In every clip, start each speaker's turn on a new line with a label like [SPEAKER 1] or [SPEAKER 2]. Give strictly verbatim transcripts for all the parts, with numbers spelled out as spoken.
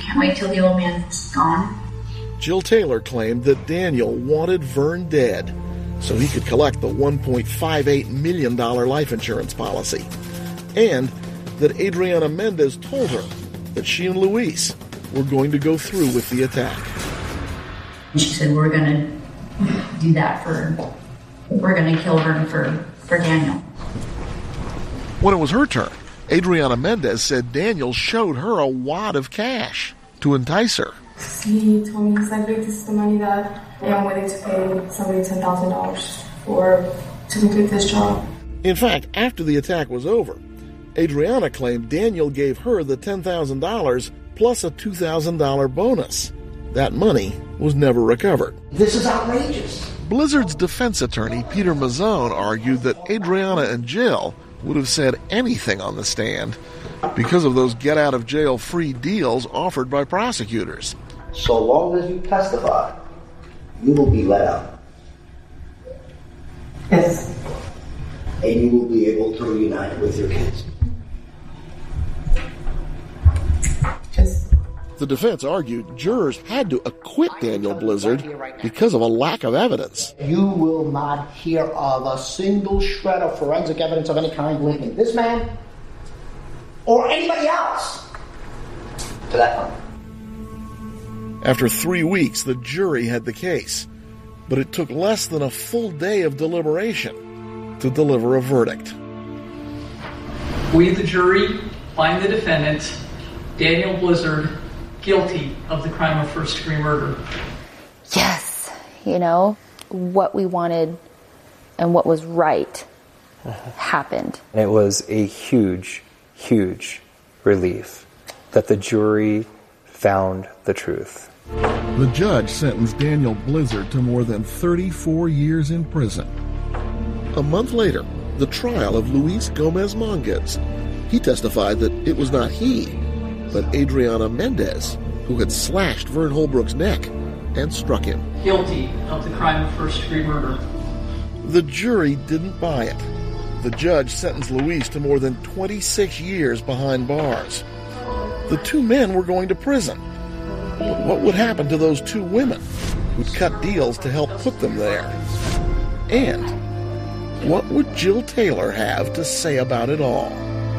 [SPEAKER 1] can't wait till the old man's gone.
[SPEAKER 2] Jill Taylor claimed that Daniel wanted Vern dead so he could collect the one point five eight million dollars life insurance policy, and that Adriana Mendez told her that she and Luis were going to go through with the attack.
[SPEAKER 1] She said, we're going to do that for, we're going to kill Vern for, for Daniel.
[SPEAKER 2] When it was her turn, Adriana Mendez said Daniel showed her a wad of cash to entice her.
[SPEAKER 3] He told me, he's like, this is the money that I'm willing to pay somebody ten thousand dollars for to complete this job.
[SPEAKER 2] In fact, after the attack was over, Adriana claimed Daniel gave her the ten thousand dollars plus a two thousand dollars bonus. That money was never recovered.
[SPEAKER 4] This is outrageous.
[SPEAKER 2] Blizzard's defense attorney, Peter Mazzone, argued that Adriana and Jill would have said anything on the stand because of those get-out-of-jail-free deals offered by prosecutors.
[SPEAKER 4] So long as you testify, you will be let out.
[SPEAKER 3] Yes.
[SPEAKER 4] And you will be able to reunite with your kids.
[SPEAKER 3] Yes.
[SPEAKER 2] The defense argued jurors had to acquit Daniel Blizzard because of a lack of evidence.
[SPEAKER 4] You will not hear of a single shred of forensic evidence of any kind linking this man or anybody else to that crime.
[SPEAKER 2] After three weeks, the jury had the case, but it took less than a full day of deliberation to deliver a verdict.
[SPEAKER 5] We, the jury, find the defendant, Daniel Blizzard, guilty of the crime of first-degree murder.
[SPEAKER 6] Yes, you know, what we wanted and what was right happened.
[SPEAKER 7] It was a huge, huge relief that the jury found the truth.
[SPEAKER 2] The judge sentenced Daniel Blizzard to more than thirty-four years in prison. A month later, the trial of Luis Gomez Monges. He testified that it was not he, but Adriana Mendez, who had slashed Vern Holbrook's neck and struck him.
[SPEAKER 5] Guilty of the crime of first-degree murder.
[SPEAKER 2] The jury didn't buy it. The judge sentenced Luis to more than twenty-six years behind bars. The two men were going to prison. But what would happen to those two women who'd cut deals to help put them there? And what would Jill Taylor have to say about it all?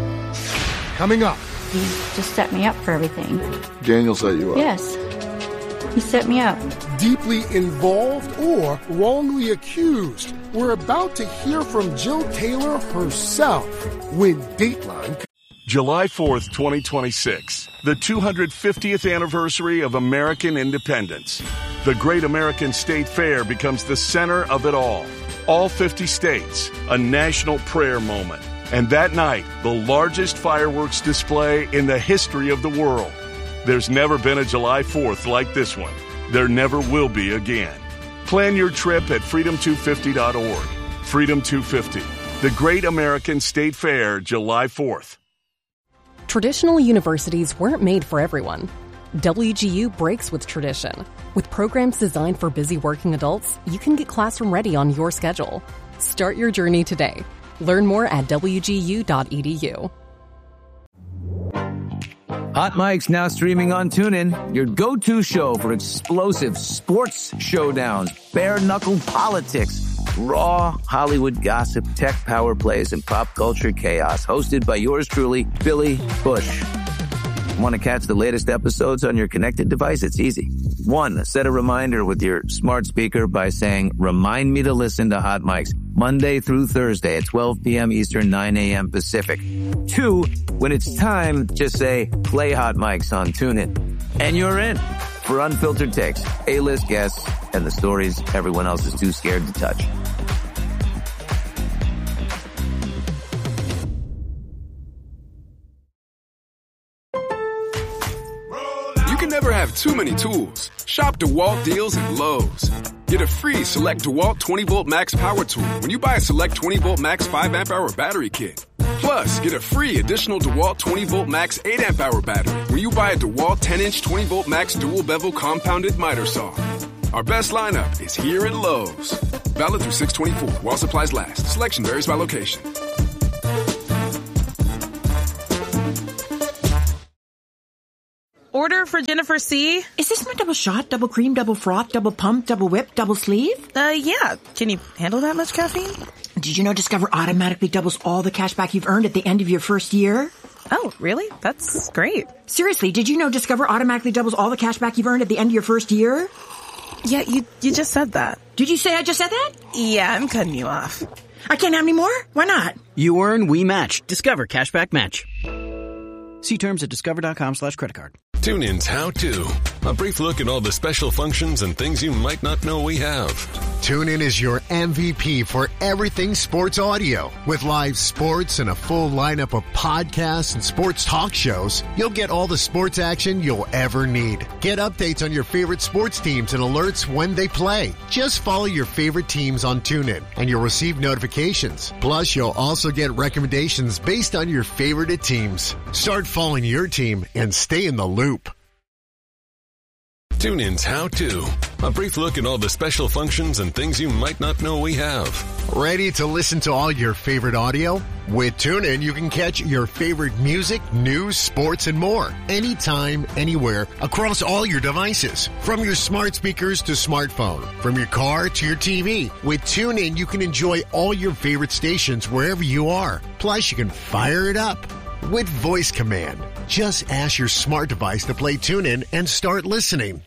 [SPEAKER 8] Coming up.
[SPEAKER 1] He just set me up for everything.
[SPEAKER 2] Daniel set you up?
[SPEAKER 1] Yes. He set me up.
[SPEAKER 8] Deeply involved or wrongly accused? We're about to hear from Jill Taylor herself when Dateline...
[SPEAKER 9] July fourth, twenty twenty-six, the two hundred fiftieth anniversary of American independence. The Great American State Fair becomes the center of it all. All fifty states, a national prayer moment. And that night, the largest fireworks display in the history of the world. There's never been a July fourth like this one. There never will be again. Plan your trip at freedom two fifty dot org. Freedom two fifty, the Great American State Fair, July fourth.
[SPEAKER 10] Traditional universities weren't made for everyone. W G U breaks with tradition. With programs designed for busy working adults, you can get classroom ready on your schedule. Start your journey today. Learn more at w g u dot e d u.
[SPEAKER 11] Hot Mike's now streaming on TuneIn, your go-to show for explosive sports showdowns, bare-knuckle politics, raw Hollywood gossip, tech power plays, and pop culture chaos. Hosted by yours truly, Billy Bush. Want to catch the latest episodes on your connected device? It's easy. One, set a reminder with your smart speaker by saying, remind me to listen to Hot Mike's Monday through Thursday at twelve p.m. Eastern, nine a.m. Pacific. Two, when it's time, just say, play Hot Mike's on TuneIn. And you're in for unfiltered takes, A-list guests, and the stories everyone else is too scared to touch.
[SPEAKER 12] You can never have too many tools. Shop DeWalt deals at Lowe's. Get a free Select DeWalt twenty volt Max Power Tool when you buy a Select twenty volt Max five amp hour battery kit. Plus, get a free additional DeWalt twenty volt Max eight amp hour battery when you buy a DeWalt ten inch twenty volt Max dual bevel compounded miter saw. Our best lineup is here at Lowe's. Valid through six twenty-four while supplies last. Selection varies by location.
[SPEAKER 13] order for Jennifer C.
[SPEAKER 14] Is this my double shot, double cream, double froth, double pump, double whip, double sleeve?
[SPEAKER 13] Uh, yeah. Can you handle that much caffeine?
[SPEAKER 14] Did you know Discover automatically doubles all the cash back you've earned at the end of your first year?
[SPEAKER 13] Oh, really? That's great.
[SPEAKER 14] Seriously, did you know Discover automatically doubles all the cash back you've earned at the end of your first year?
[SPEAKER 13] Yeah, you you just said that.
[SPEAKER 14] Did you say I just said that?
[SPEAKER 13] Yeah, I'm cutting you off.
[SPEAKER 14] I can't have any more? Why not?
[SPEAKER 15] You earn, we match. Discover Cashback Match. See terms at discover.com slash credit card.
[SPEAKER 16] TuneIn's How To. A brief look at all the special functions and things you might not know we have.
[SPEAKER 17] TuneIn is your M V P for everything sports audio. With live sports and a full lineup of podcasts and sports talk shows, you'll get all the sports action you'll ever need. Get updates on your favorite sports teams and alerts when they play. Just follow your favorite teams on TuneIn and you'll receive notifications. Plus, you'll also get recommendations based on your favorite teams. Start following your team and stay in the loop.
[SPEAKER 16] TuneIn's How To. A brief look at all the special functions and things you might not know we have.
[SPEAKER 17] Ready to listen to all your favorite audio? With TuneIn, you can catch your favorite music, news, sports, and more. Anytime, anywhere, across all your devices. From your smart speakers to smartphone. From your car to your T V. With TuneIn, you can enjoy all your favorite stations wherever you are. Plus, you can fire it up with voice command. Just ask your smart device to play TuneIn and start listening.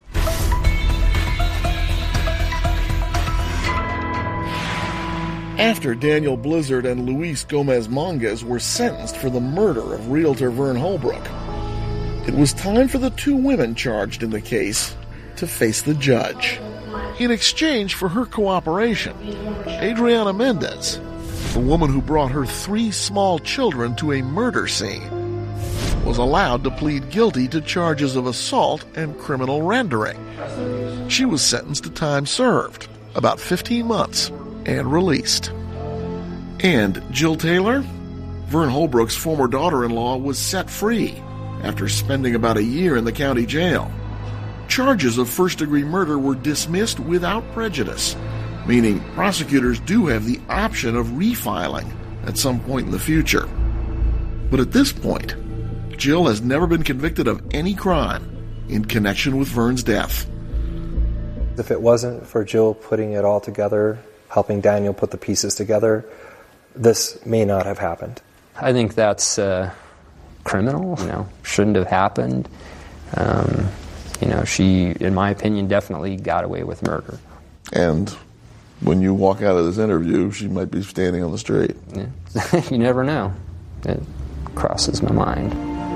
[SPEAKER 2] After Daniel Blizzard and Luis Gomez-Monges were sentenced for the murder of realtor Vern Holbrook, it was time for the two women charged in the case to face the judge. In exchange for her cooperation, Adriana Mendez, the woman who brought her three small children to a murder scene, was allowed to plead guilty to charges of assault and criminal rendering. She was sentenced to time served, about fifteen months, and released. And Jill Taylor, Vern Holbrook's former daughter-in-law, was set free after spending about a year in the county jail. Charges of first-degree murder were dismissed without prejudice, meaning prosecutors do have the option of refiling at some point in the future. But at this point, Jill has never been convicted of any crime in connection with Vern's death.
[SPEAKER 7] If it wasn't for Jill putting it all together, helping Daniel put the pieces together, this may not have happened.
[SPEAKER 18] I think that's uh, criminal, you know, shouldn't have happened. Um, you know, she, in my opinion, definitely got away with murder.
[SPEAKER 2] And when you walk out of this interview, she might be standing on the street.
[SPEAKER 18] Yeah. You never know. It crosses my mind.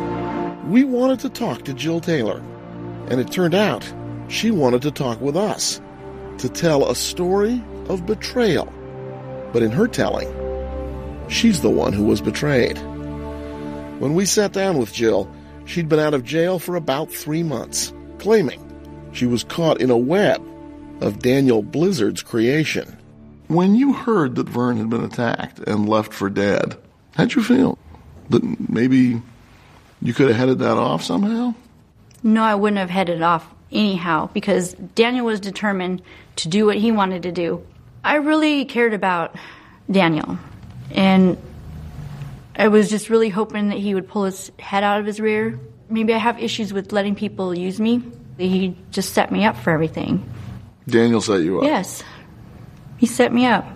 [SPEAKER 2] We wanted to talk to Jill Taylor, and it turned out she wanted to talk with us to tell a story of betrayal. But in her telling, she's the one who was betrayed. When we sat down with Jill, she'd been out of jail for about three months, claiming she was caught in a web of Daniel Blizzard's creation. When you heard that Vern had been attacked and left for dead, how'd you feel? That maybe you could have headed that off somehow?
[SPEAKER 1] No, I wouldn't have headed off anyhow, because Daniel was determined to do what he wanted to do. I really cared about Daniel, and I was just really hoping that he would pull his head out of his rear. Maybe I have issues with letting people use me. He just set me up for everything.
[SPEAKER 2] Daniel set you up?
[SPEAKER 1] Yes. He set me up.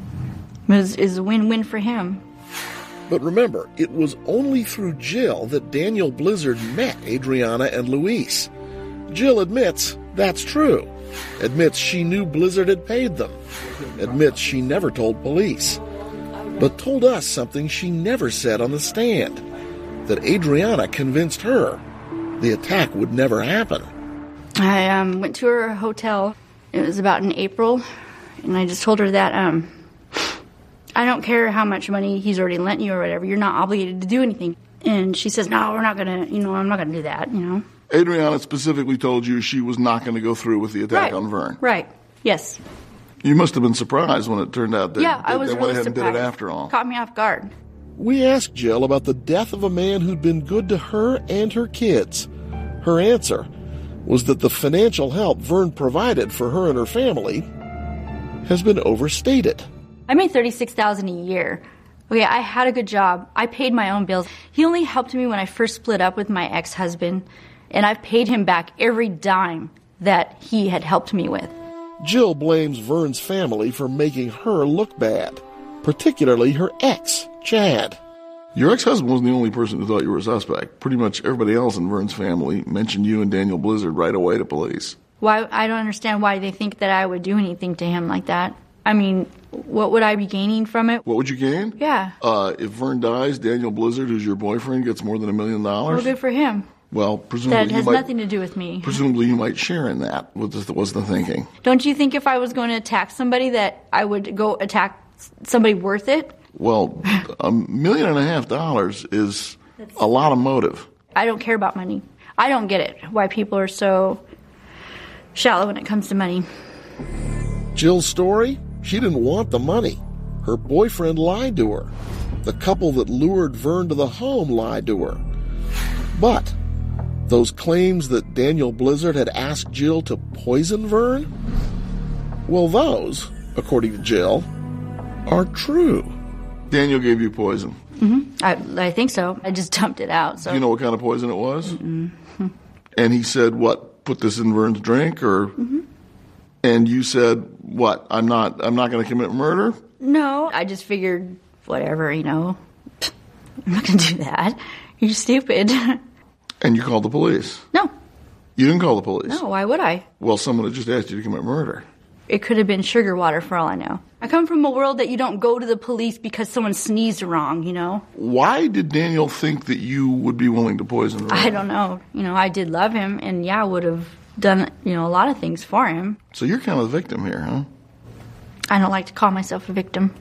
[SPEAKER 1] It was, it was a win-win for him.
[SPEAKER 2] But remember, it was only through Jill that Daniel Blizzard met Adriana and Luis. Jill admits that's true. Admits she knew Blizzard had paid them. Admits she never told police. But told us something she never said on the stand. That Adriana convinced her the attack would never happen.
[SPEAKER 1] I um, went to her hotel. It was about in April. And I just told her that um, I don't care how much money he's already lent you or whatever. You're not obligated to do anything. And she says, no, we're not going to, you know, I'm not going to do that, you know.
[SPEAKER 2] Adriana specifically told you she was not going to go through with the attack
[SPEAKER 1] right.
[SPEAKER 2] on Vern.
[SPEAKER 1] Right. Yes.
[SPEAKER 2] You must have been surprised when it turned out that
[SPEAKER 1] yeah,
[SPEAKER 2] they,
[SPEAKER 1] I was
[SPEAKER 2] they
[SPEAKER 1] really
[SPEAKER 2] went ahead and
[SPEAKER 1] surprised.
[SPEAKER 2] did it after all.
[SPEAKER 1] Caught me off guard.
[SPEAKER 2] We asked Jill about the death of a man who'd been good to her and her kids. Her answer was that the financial help Vern provided for her and her family has been overstated.
[SPEAKER 1] I made thirty-six thousand dollars a year. Okay, I had a good job. I paid my own bills. He only helped me when I first split up with my ex-husband. And I've paid him back every dime that he had helped me with.
[SPEAKER 2] Jill blames Vern's family for making her look bad, particularly her ex, Chad.
[SPEAKER 19] Your ex-husband wasn't the only person who thought you were a suspect. Pretty much everybody else in Vern's family mentioned you and Daniel Blizzard right away to police.
[SPEAKER 1] Why? I don't understand why they think that I would do anything to him like that. I mean, what would I be gaining from it?
[SPEAKER 19] What would you gain?
[SPEAKER 1] Yeah.
[SPEAKER 19] Uh, if Vern dies, Daniel Blizzard, who's your boyfriend, gets more than a million dollars.
[SPEAKER 1] Well, good for him.
[SPEAKER 19] Well, presumably
[SPEAKER 1] That has
[SPEAKER 19] you might,
[SPEAKER 1] nothing to do with me.
[SPEAKER 19] Presumably you might share in that, was the, was the thinking.
[SPEAKER 1] Don't you think if I was going to attack somebody that I would go attack somebody worth it?
[SPEAKER 19] Well, a million and a half dollars is a lot of motive.
[SPEAKER 1] I don't care about money. I don't get it, why people are so shallow when it comes to money.
[SPEAKER 2] Jill's story? She didn't want the money. Her boyfriend lied to her. The couple that lured Vern to the home lied to her. But those claims that Daniel Blizzard had asked Jill to poison Vern? Well, those, according to Jill, are true.
[SPEAKER 19] Daniel gave you poison.
[SPEAKER 1] Mm-hmm. I, I think so. I just dumped it out. So.
[SPEAKER 19] Do you know what kind of poison it was?
[SPEAKER 1] Mm-mm.
[SPEAKER 19] And he said, what, put this in Vern's drink? Or,
[SPEAKER 1] mm-hmm.
[SPEAKER 19] And you said, what, I'm not I'm not going to commit murder?
[SPEAKER 1] No, I just figured, whatever, you know. I'm not going to do that. You're stupid.
[SPEAKER 19] And you called the police?
[SPEAKER 1] No.
[SPEAKER 19] You didn't call the police?
[SPEAKER 1] No, why would I?
[SPEAKER 19] Well, someone had just asked you to commit murder.
[SPEAKER 1] It could have been sugar water for all I know. I come from a world that you don't go to the police because someone sneezed wrong, you know?
[SPEAKER 19] Why did Daniel think that you would be willing to poison Vern?
[SPEAKER 1] I don't know. You know, I did love him, and yeah, I would have done, you know, a lot of things for him.
[SPEAKER 19] So you're kind of the victim here, huh?
[SPEAKER 1] I don't like to call myself a victim.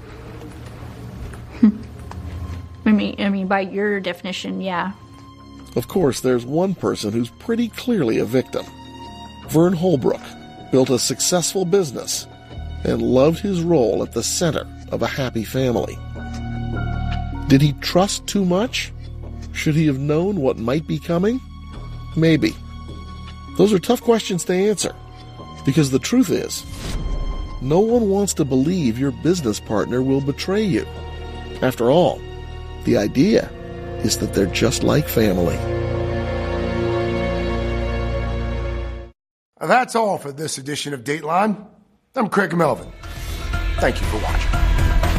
[SPEAKER 1] I mean, I mean, by your definition, yeah.
[SPEAKER 2] Of course, there's one person who's pretty clearly a victim. Vern Holbrook built a successful business and loved his role at the center of a happy family. Did he trust too much? Should he have known what might be coming? Maybe. Those are tough questions to answer, because the truth is, no one wants to believe your business partner will betray you. After all, the idea is that they're just like family.
[SPEAKER 8] That's all for this edition of Dateline. I'm Craig Melvin. Thank you for watching.